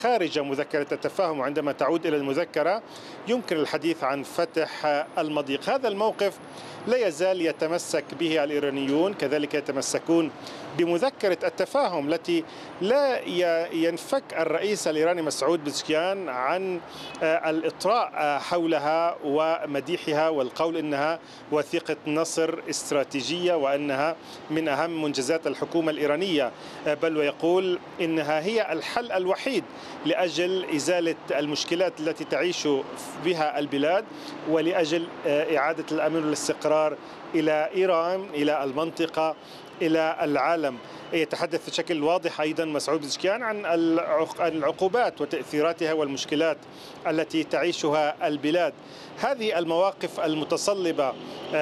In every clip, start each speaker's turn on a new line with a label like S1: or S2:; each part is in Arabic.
S1: خارج مذكرة التفاهم، وعندما تعود إلى المذكرة يمكن الحديث عن فتح المضيق. هذا الموقف لا يزال يتمسك به الإيرانيون، كذلك يتمسكون بمذكرة التفاهم التي لا ينفك الرئيس الإيراني مسعود بزكيان عن الإطراء حولها ومديحها والقول إنها وثيقة نصر استراتيجية وأنها من أهم منجزات الحكومة الإيرانية، بل ويقول إنها هي الحل الوحيد لأجل إزالة المشكلات التي تعيش بها البلاد ولأجل إعادة الأمن والاستقرار إلى إيران، إلى المنطقة، إلى العالم. يتحدث بشكل واضح أيضا مسعود بزكيان عن العقوبات وتأثيراتها والمشكلات التي تعيشها البلاد. هذه المواقف المتصلبة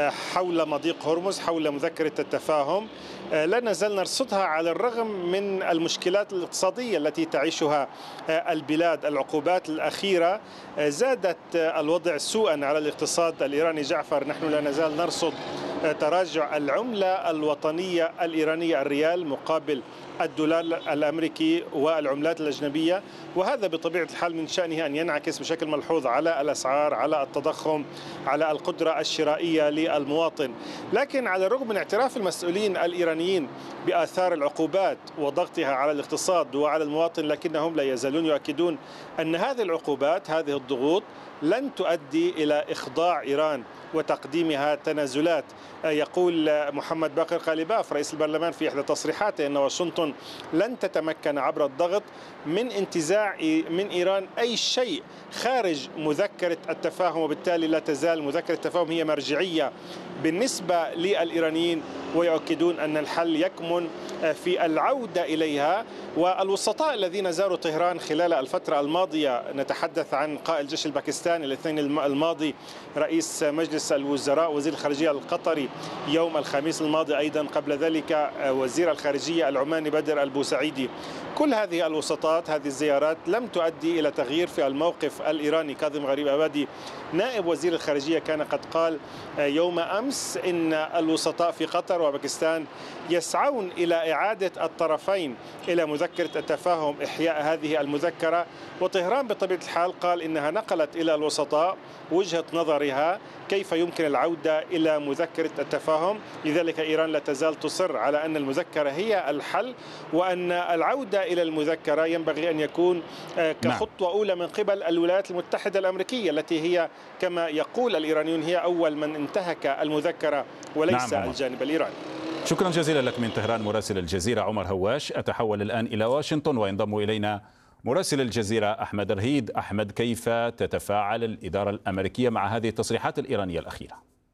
S1: حول مضيق هرمز، حول مذكرة التفاهم، لا نزال نرصدها على الرغم من المشكلات الاقتصادية التي تعيشها البلاد. العقوبات الأخيرة زادت الوضع سوءا على الاقتصاد الإيراني. جعفر، نحن لا نزال نرصد تراجع العملة الوطنية الإيرانية الريال مقابل الدولار الأمريكي والعملات الأجنبية، وهذا بطبيعة الحال من شأنه أن ينعكس بشكل ملحوظ على الأسعار، على التضخم، على القدرة الشرائية للمواطن. لكن على الرغم من اعتراف المسؤولين الإيرانيين بآثار العقوبات وضغطها على الاقتصاد وعلى المواطن، لكنهم لا يزالون يؤكدون أن هذه العقوبات، هذه الضغوط لن تؤدي إلى إخضاع إيران وتقديمها تنازلات. يقول محمد باقر قالباف رئيس البرلمان في إحدى تصريحاته أن واشنطن لن تتمكن عبر الضغط من انتزاع من إيران أي شيء خارج مذكرة التفاهم، وبالتالي لا تزال مذكرة التفاهم هي مرجعية بالنسبة للإيرانيين، ويؤكدون أن الحل يكمن في العودة إليها. والوسطاء الذين زاروا طهران خلال الفترة الماضية، نتحدث عن قائد الجيش الباكستاني الاثنين الماضي، رئيس مجلس الوزراء وزير الخارجية القطري يوم الخميس الماضي، أيضا قبل ذلك وزير الخارجية العماني بدر البوسعيدي، كل هذه الوسطات، هذه الزيارات لم تؤدي إلى تغيير في الموقف الإيراني. كاظم غريب أبادي نائب وزير الخارجية كان قد قال يوم أمس إن الوسطاء في قطر وباكستان يسعون إلى إعادة الطرفين إلى مذكرة التفاهم، إحياء هذه المذكرة. وطهران بطبيعة الحال قال إنها نقلت إلى الوسطاء وجهة نظرها كيف يمكن العودة إلى مذكرة التفاهم. لذلك إيران لا تزال تصر على أن المذكرة هي الحل، وأن العودة إلى المذكرة ينبغي أن يكون كخطوة أولى من قبل الولايات المتحدة الأمريكية، التي هي كما يقول الإيرانيون هي أول من انتهك المذكرة وليس الجانب الإيراني.
S2: شكرا جزيلا لك من طهران مراسل الجزيرة عمر هواش. أتحول الآن إلى واشنطن وينضم إلينا مراسل الجزيرة أحمد رهيد. أحمد، كيف تتفاعل الإدارة الأمريكية مع هذه التصريحات الإيرانية الأخيرة؟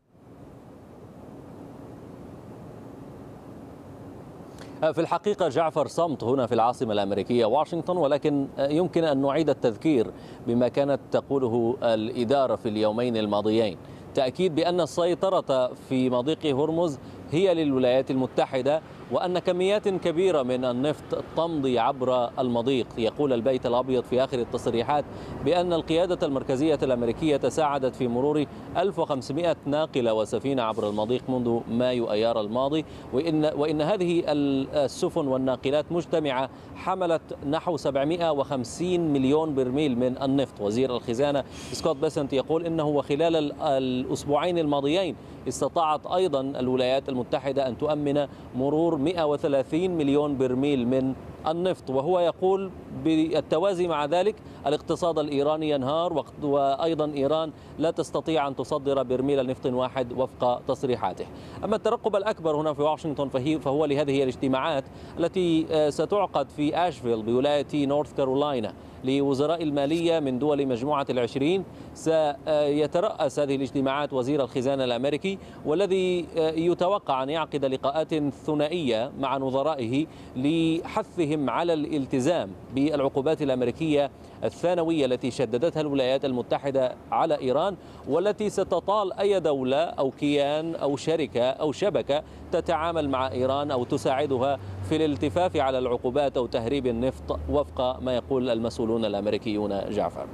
S3: في الحقيقة جعفر، صمت هنا في العاصمة الأمريكية واشنطن، ولكن يمكن أن نعيد التذكير بما كانت تقوله الإدارة في اليومين الماضيين. تأكيد بأن السيطرة في مضيق هرمز هي للولايات المتحدة، وأن كميات كبيرة من النفط تمضي عبر المضيق. يقول البيت الأبيض في آخر التصريحات بأن القيادة المركزية الأمريكية تساعدت في مرور 1500 ناقلة وسفينة عبر المضيق منذ مايو أيار الماضي، وإن هذه السفن والناقلات مجتمعة حملت نحو 750 مليون برميل من النفط. وزير الخزانة سكوت بيسنت يقول إنه وخلال الأسبوعين الماضيين استطاعت أيضا الولايات المتحدة أن تؤمن مرور 130 مليون برميل من النفط. وهو يقول بالتوازي مع ذلك الاقتصاد الإيراني ينهار، وأيضا إيران لا تستطيع أن تصدر برميل نفط واحد وفق تصريحاته. أما الترقب الأكبر هنا في واشنطن فهو لهذه الاجتماعات التي ستعقد في أشفيل بولاية نورث كارولاينا لوزراء المالية من دول مجموعة ال20. سيترأس هذه الاجتماعات وزير الخزانة الأمريكي، والذي يتوقع أن يعقد لقاءات ثنائية مع نظرائه لحثهم على الالتزام بالعقوبات الأمريكية الثانوية التي شددتها الولايات المتحدة على إيران، والتي ستطال أي دولة أو كيان أو شركة أو شبكة تتعامل مع إيران أو تساعدها في الالتفاف على العقوبات أو تهريب النفط وفق ما يقول المسؤولون الأمريكيون. جعفر،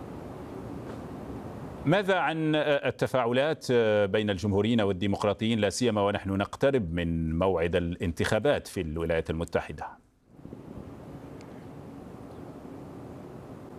S2: ماذا عن التفاعلات بين الجمهوريين والديمقراطيين، لا سيما ونحن نقترب من موعد الانتخابات في الولايات المتحدة؟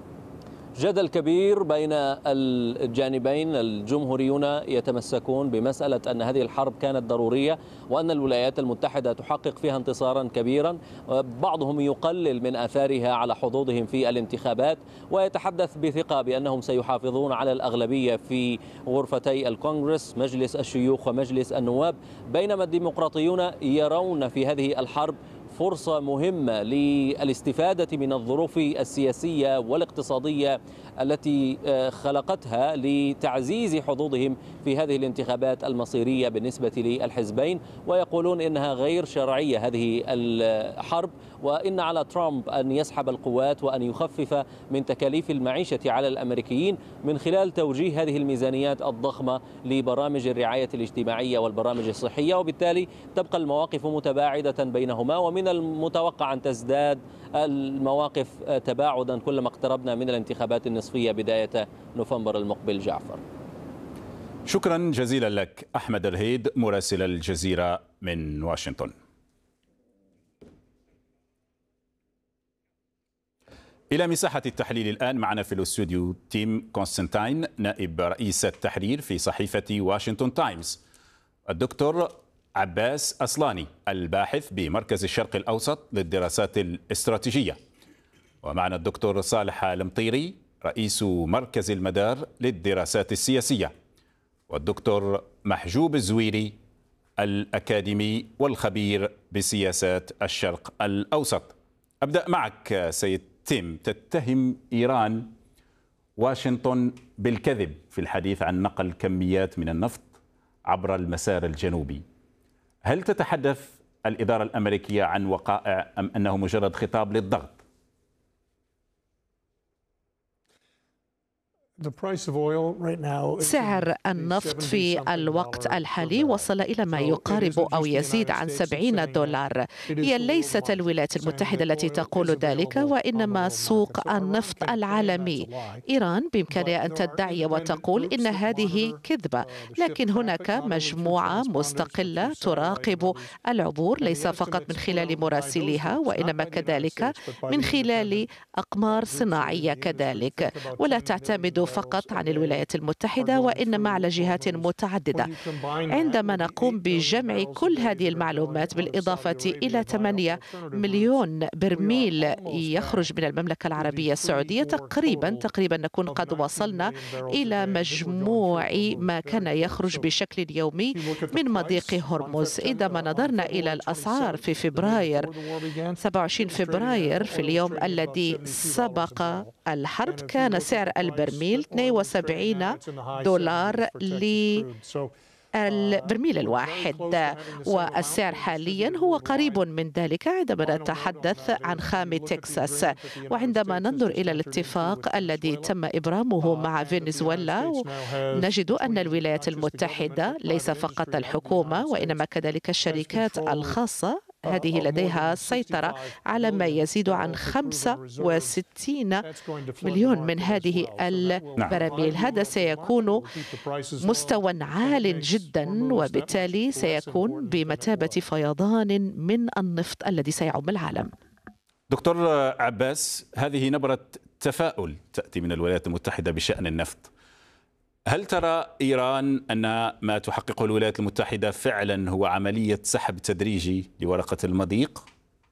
S3: جدل كبير بين الجانبين. الجمهوريون يتمسكون بمسألة أن هذه الحرب كانت ضرورية وأن الولايات المتحدة تحقق فيها انتصارا كبيرا. بعضهم يقلل من آثارها على حظوظهم في الانتخابات ويتحدث بثقة بأنهم سيحافظون على الأغلبية في غرفتي الكونغرس، مجلس الشيوخ ومجلس النواب، بينما الديمقراطيون يرون في هذه الحرب فرصة مهمة للاستفادة من الظروف السياسية والاقتصادية التي خلقتها لتعزيز حظوظهم في هذه الانتخابات المصيرية بالنسبة للحزبين، ويقولون إنها غير شرعية هذه الحرب، وإن على ترامب أن يسحب القوات وأن يخفف من تكاليف المعيشة على الأمريكيين من خلال توجيه هذه الميزانيات الضخمة لبرامج الرعاية الاجتماعية والبرامج الصحية، وبالتالي تبقى المواقف متباعدة بينهما. ومن المتوقع أن تزداد المواقف تباعدا كلما اقتربنا من الانتخابات النصفية بداية نوفمبر المقبل. جعفر،
S2: شكرا جزيلا لك أحمد الهيد مراسل الجزيرة من واشنطن. إلى مساحة التحليل الآن معنا في الاستوديو تيم كونستانتين نائب رئيس التحرير في صحيفة واشنطن تايمز، الدكتور عباس أصلاني الباحث بمركز الشرق الأوسط للدراسات الاستراتيجية، ومعنا الدكتور صالح المطيري رئيس مركز المدار للدراسات السياسية، والدكتور محجوب الزويري الأكاديمي والخبير بسياسات الشرق الأوسط. أبدأ معك سيد تيم. تتهم إيران واشنطن بالكذب في الحديث عن نقل كميات من النفط عبر المسار الجنوبي. هل تتحدث الإدارة الأمريكية عن وقائع أم أنه مجرد خطاب للضغط؟
S4: سعر النفط في الوقت الحالي وصل إلى ما يقارب أو يزيد عن $70. هي ليست الولايات المتحدة التي تقول ذلك، وإنما سوق النفط العالمي. إيران بإمكانها أن تدعي وتقول إن هذه كذبة، لكن هناك مجموعة مستقلة تراقب العبور ليس فقط من خلال مراسليها، وإنما كذلك من خلال أقمار صناعية كذلك، ولا تعتمد فقط عن الولايات المتحدة وإنما على جهات متعددة. عندما نقوم بجمع كل هذه المعلومات بالإضافة إلى 8 مليون برميل يخرج من المملكة العربية السعودية، تقريبا نكون قد وصلنا إلى مجموع ما كان يخرج بشكل يومي من مضيق هرمز. إذا ما نظرنا إلى الأسعار في فبراير 27 فبراير في اليوم الذي سبق الحرب كان سعر البرميل $72 للبرميل الواحد، والسعر حاليا هو قريب من ذلك عندما نتحدث عن خام تكساس. وعندما ننظر إلى الاتفاق الذي تم إبرامه مع فنزويلا نجد أن الولايات المتحدة ليس فقط الحكومة وإنما كذلك الشركات الخاصة هذه لديها سيطرة على ما يزيد عن 65 مليون من هذه البراميل. هذا سيكون مستوى عال جدا، وبالتالي سيكون بمثابة فيضان من النفط الذي سيعم العالم.
S2: دكتور عباس، هذه نبرة تفاؤل تأتي من الولايات المتحدة بشأن النفط. هل ترى إيران أن ما تحققه الولايات المتحدة فعلا هو عملية سحب تدريجي لورقة المضيق؟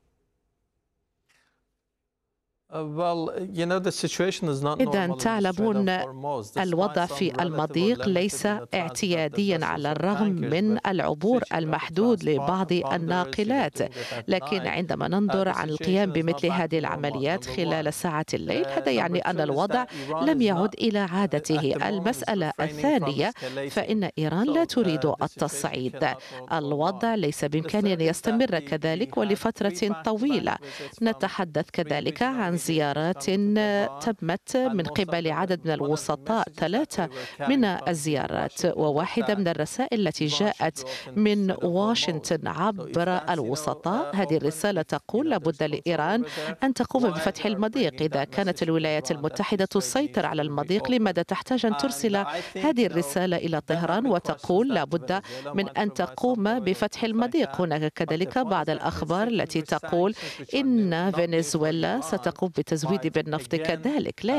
S4: إذا تعلمون الوضع في المضيق ليس اعتياديا على الرغم من العبور المحدود لبعض الناقلات، لكن عندما ننظر عن القيام بمثل هذه العمليات خلال ساعات الليل هذا يعني أن الوضع لم يعد إلى عادته. المسألة الثانية فإن إيران لا تريد التصعيد. الوضع ليس بإمكانه أن يستمر كذلك ولفترة طويلة. نتحدث كذلك عن زيارات تمت من قبل عدد من الوسطاء، 3 من الزيارات، وواحدة من الرسائل التي جاءت من واشنطن عبر الوسطاء. هذه الرسالة تقول لابد لإيران أن تقوم بفتح المضيق. إذا كانت الولايات المتحدة تسيطر على المضيق لماذا تحتاج أن ترسل هذه الرسالة إلى طهران وتقول لابد من أن تقوم بفتح المضيق؟ هناك كذلك بعض الأخبار التي تقول إن فنزويلا ستقوم بتزويد بالنفط كذلك. لا